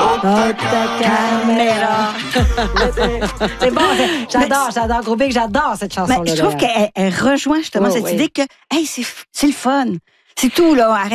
caméra. C'est bon, j'adore. Gros Big, j'adore cette chanson-là. Mais je trouve qu'elle rejoint justement cette idée que, hey, c'est le fun. C'est tout, là.